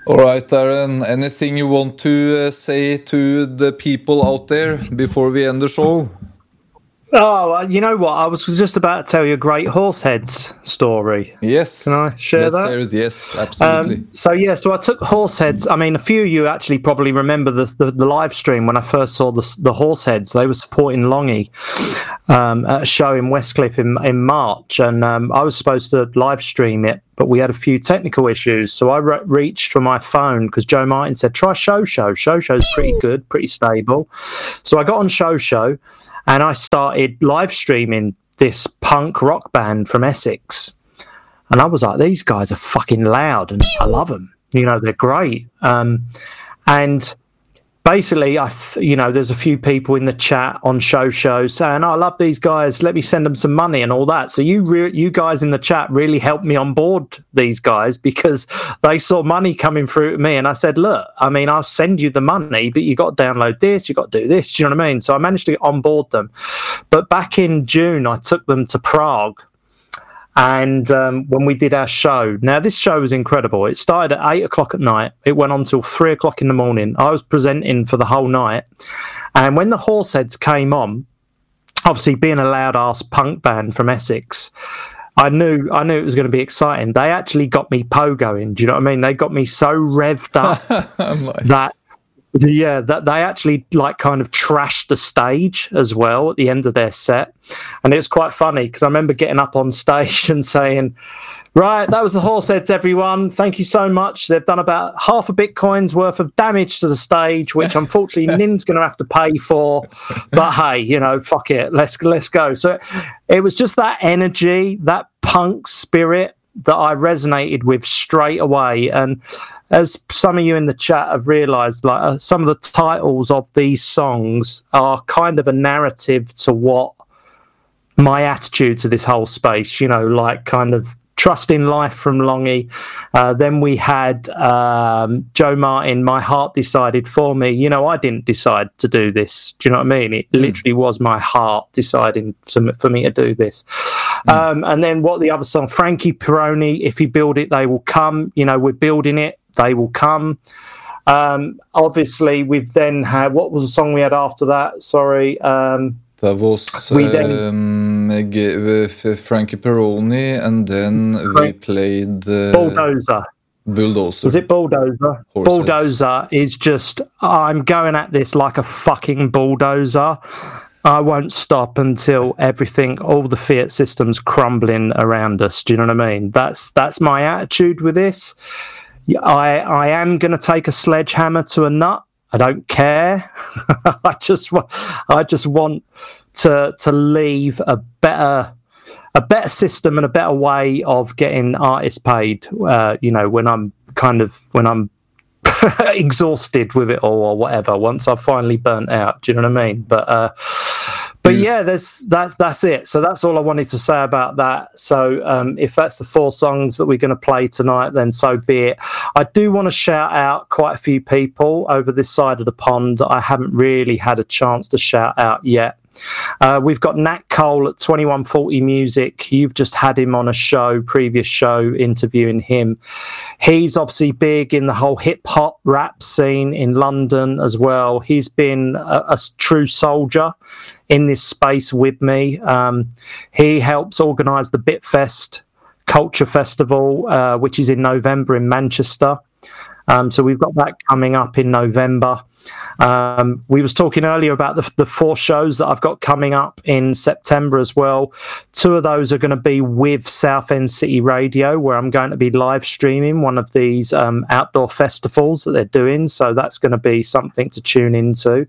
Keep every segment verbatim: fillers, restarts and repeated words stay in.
All right, Darren, anything you want to uh, say to the people out there before we end the show? Oh, you know what? I was just about to tell you a great Horseheads story. Yes. Can I share Let's that? Hear it. Yes, absolutely. Um, so, yeah, so I took Horseheads. I mean, a few of you actually probably remember the, the, the live stream when I first saw the, the Horseheads. They were supporting Longy um, at a show in Westcliff in, in March, and um, I was supposed to live stream it, but we had a few technical issues. So I re- reached for my phone because Joe Martin said, try Show Show. Show Show's pretty good, pretty stable. So I got on Show Show. And I started live streaming this punk rock band from Essex. And I was like, these guys are fucking loud and I love them. You know, they're great. Um, and basically, I, you know, there's a few people in the chat on Show Show saying, oh, I love these guys. Let me send them some money and all that. So you re- you guys in the chat really helped me on board these guys because they saw money coming through to me. And I said, look, I mean, I'll send you the money, but you got to download this, you got to do this. Do you know what I mean? So I managed to get on board them. But back in June, I took them to Prague. And um, when we did our show, now this show was incredible. It started at eight o'clock at night. It went on till three o'clock in the morning. I was presenting for the whole night. And when the Horseheads came on, obviously being a loud ass punk band from Essex, I knew I knew it was going to be exciting. They actually got me pogoing. Do you know what I mean? They got me so revved up Nice. that yeah, that they actually like kind of trashed the stage as well at the end of their set. And it was quite funny because I remember getting up on stage and saying, right, that was the Horseheads, everyone. Thank you so much. They've done about half a Bitcoin's worth of damage to the stage, which unfortunately Nin's going to have to pay for. But hey, you know, fuck it. Let's let's go. So it was just that energy, that punk spirit that I resonated with straight away. And as some of you in the chat have realised, like uh, some of the titles of these songs are kind of a narrative to what my attitude to this whole space, you know, like kind of Trust in Life from Longy. Uh, then we had um, Joe Martin, My Heart Decided For Me. You know, I didn't decide to do this. Do you know what I mean? It mm. literally was my heart deciding to, for me to do this. Mm. Um, and then what the other song, Frankie Peroni, If You Build It, They Will Come. You know, we're building it. They will come. Um, obviously, we've then had, what was the song we had after that? Sorry. Um, that was we then, um, gave, Frankie Peroni, and then we played uh, Bulldozer. Bulldozer. Was it Bulldozer? Horseheads. Bulldozer is just, I'm going at this like a fucking bulldozer. I won't stop until everything, all the fiat systems crumbling around us. Do you know what I mean? That's that's my attitude with this. I I am going to take a sledgehammer to a nut. I don't care. I just want I just want to to leave a better a better system and a better way of getting artists paid. Uh, you know, when I'm kind of when I'm exhausted with it all or whatever. Once I've finally burnt out, do you know what I mean? But uh, but yeah, there's that. That's it. So that's all I wanted to say about that. So um, if that's the four songs that we're going to play tonight, then so be it. I do want to shout out quite a few people over this side of the pond that I haven't really had a chance to shout out yet. Uh, we've got Nat Cole at twenty-one forty Music. You've just had him on a show, previous show, interviewing him. He's obviously big in the whole hip-hop rap scene in London as well. He's been a, a true soldier in this space with me. Um, he helps organise the Bitfest Culture Festival, uh, which is in November in Manchester. Um, so we've got that coming up in November. Um, we was talking earlier about the, the four shows that I've got coming up in September as well. Two of those are going to be with Southend City Radio, where I'm going to be live streaming one of these um, outdoor festivals that they're doing. So that's going to be something to tune into.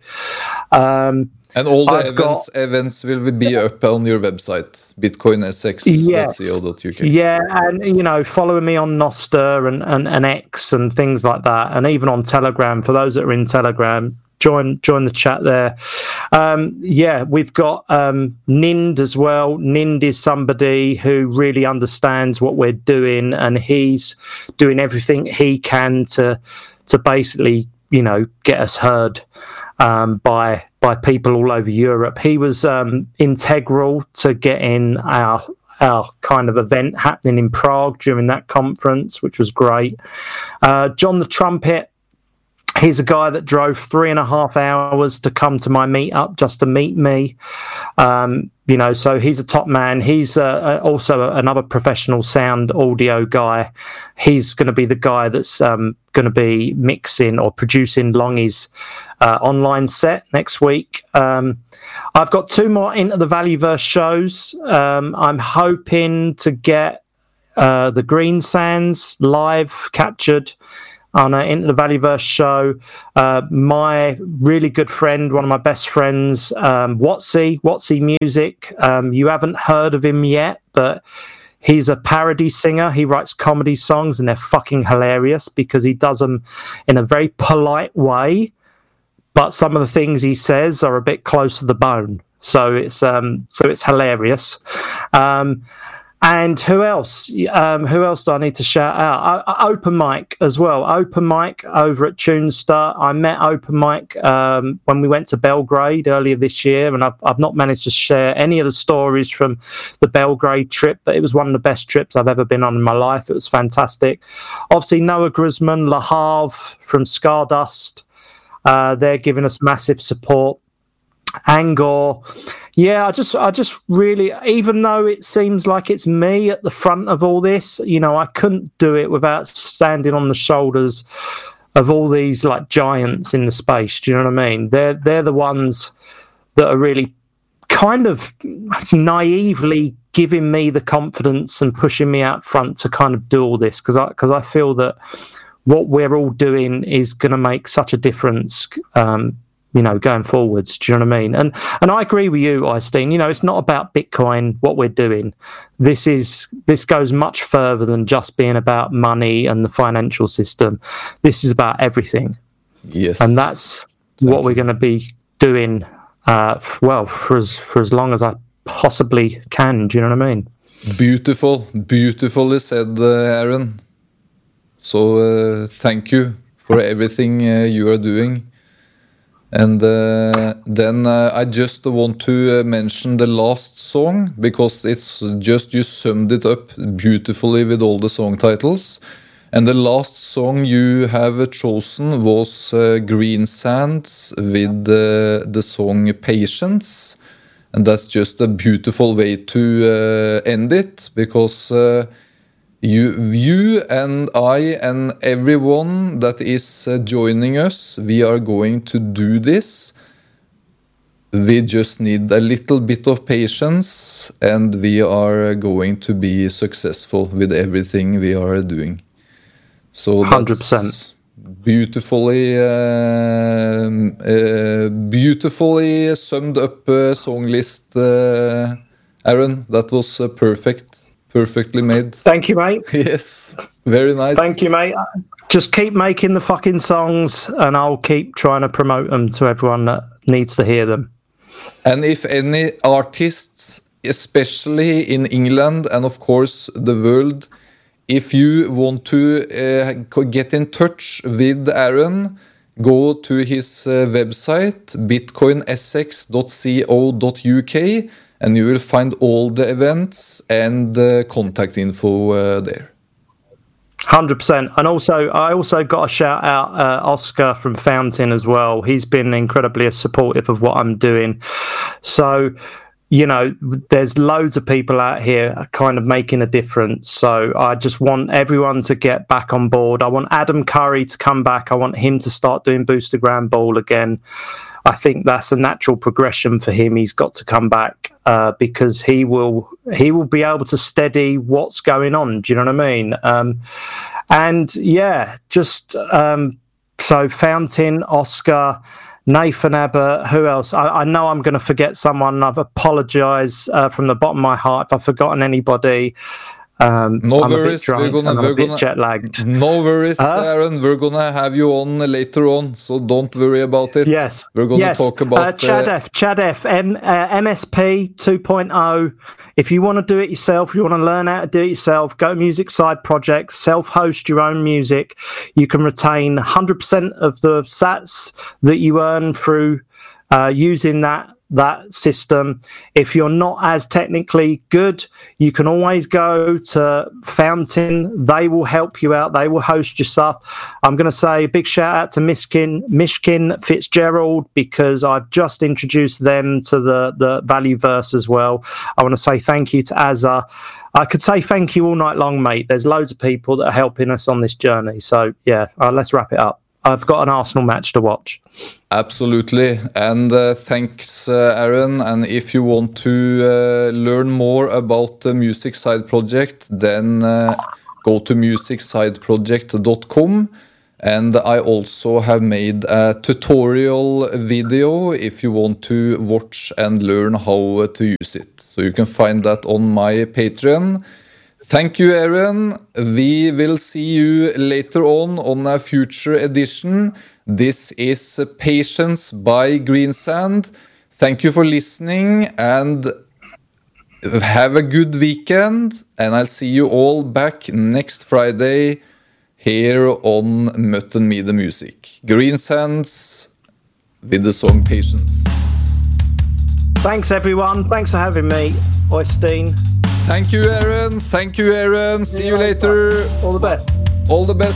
Um, And all the I've events got, events will be up on your website, bitcoin s x dot co dot u k. Yes. Yeah, and, you know, following me on Nostr and, and, and X and things like that, and even on Telegram, for those that are in Telegram, join join the chat there. Um, yeah, we've got um, Nind as well. Nind is somebody who really understands what we're doing, and he's doing everything he can to to basically, you know, get us heard um, by by people all over Europe. He was um, integral to getting our our kind of event happening in Prague during that conference, which was great. Uh, John the Trumpet, he's a guy that drove three and a half hours to come to my meetup just to meet me. Um, you know, so he's a top man. He's uh, also another professional sound audio guy. He's going to be the guy that's um, going to be mixing or producing Longy's uh, online set next week. Um, I've got two more Into the Valleyverse shows. Um, I'm hoping to get uh, the Green Sands live captured on an Into the Valleyverse show. Uh, my really good friend, one of my best friends, um, Watsy, Watsy Music. Um, you haven't heard of him yet, but he's a parody singer. He writes comedy songs, and they're fucking hilarious because he does them in a very polite way, but some of the things he says are a bit close to the bone. So it's um, so it's hilarious. Um, And who else? Um, who else do I need to shout out? Uh, Open Mic as well. Open Mic over at Tunestar. I met Open Mic um, when we went to Belgrade earlier this year, and I've, I've not managed to share any of the stories from the Belgrade trip, but it was one of the best trips I've ever been on in my life. It was fantastic. Obviously, Noah Grisman, Le Havre from Skardust. Uh, they're giving us massive support. Angor. Yeah, I just, I just really, even though it seems like it's me at the front of all this, you know, I couldn't do it without standing on the shoulders of all these like giants in the space. Do you know what I mean? They're they're the ones that are really kind of naively giving me the confidence and pushing me out front to kind of do all this because I because I feel that what we're all doing is going to make such a difference. Um, you know, going forwards, do you know what I mean? And and I agree with you, Eystein. You know, it's not about Bitcoin, what we're doing. This is this goes much further than just being about money and the financial system. This is about everything. Yes. And that's Thank what you. we're going to be doing, uh, f- well, for as, for as long as I possibly can. Do you know what I mean? Beautiful. Beautifully said, uh, Aaron. So uh, thank you for everything uh, you are doing. And uh, then uh, I just want to uh, mention the last song because it's just you summed it up beautifully with all the song titles. And the last song you have chosen was uh, Green Sands with uh, the song Patience. And that's just a beautiful way to uh, end it because uh, You, you and I and everyone that is uh, joining us, we are going to do this. We just need a little bit of patience and we are going to be successful with everything we are doing. So one hundred percent. That's beautifully, uh, uh, beautifully summed up uh, song list, uh, Aaron. That was uh, perfect. Perfectly made. Thank you, mate. Yes, very nice. Thank you, mate. Just keep making the fucking songs and I'll keep trying to promote them to everyone that needs to hear them. And if any artists, especially in England and of course the world, if you want to uh, get in touch with Aaron, go to his uh, website bitcoin s x dot co dot u k and you will find all the events and uh, contact info uh, there. one hundred percent. And also, I also got a shout out uh, Oscar from Fountain as well. He's been incredibly supportive of what I'm doing. So, you know, there's loads of people out here kind of making a difference. So I just want everyone to get back on board. I want Adam Curry to come back. I want him to start doing Boostergram Ball again. I think that's a natural progression for him. He's got to come back uh, because he will he will be able to steady what's going on. Do you know what I mean? Um, and yeah, just um, so Fountain, Oscar, Nathan Abbott, who else? I, I know I'm going to forget someone. I've apologised uh, from the bottom of my heart if I've forgotten anybody. Um, no I'm worries, a bit drunk we're gonna, and I'm we're a bit gonna, jet lagged. No worries, Uh, Aaron. We're gonna have you on later on, so don't worry about it. Yes, we're gonna yes. talk about uh, ChadF, ChadF, M, uh, M S P two point oh. If you want to do it yourself, you want to learn how to do it yourself, go Music Side Project, self-host your own music. You can retain one hundred percent of the sats that you earn through uh, using that that system. If you're not as technically good, you can always go to Fountain. They will help you out. They will host your stuff. I'm going to say a big shout out to Mishkin, Mishkin Fitzgerald, because I've just introduced them to the, the Valueverse as well. I want to say thank you to Azza. I could say thank you all night long, mate. There's loads of people that are helping us on this journey. So, yeah, uh, let's wrap it up. I've got an Arsenal match to watch. Absolutely. And uh, thanks, uh, Aaron. And if you want to uh, learn more about the Music Side Project, then uh, go to music side project dot com. And I also have made a tutorial video if you want to watch and learn how to use it. So you can find that on my Patreon. Thank you, Aaron. We will see you later on on a future edition. This is Patience by Greensand. Thank you for listening and have a good weekend. And I'll see you all back next Friday here on Mutton Me the Music. Greensands with the song Patience. Thanks, everyone. Thanks for having me, Oystein. Thank you, Aaron. Thank you, Aaron. See you later. All the best. All the best.